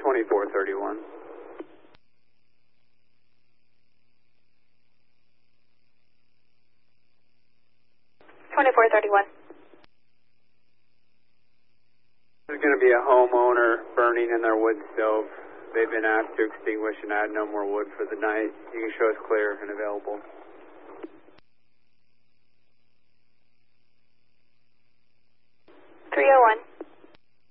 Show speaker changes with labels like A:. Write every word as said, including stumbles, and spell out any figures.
A: twenty-four thirty-one.
B: twenty-four thirty-one.
A: There's going to be a homeowner burning in their wood stove. They've been asked to extinguish and add no more wood for the night. You can show us clear and available.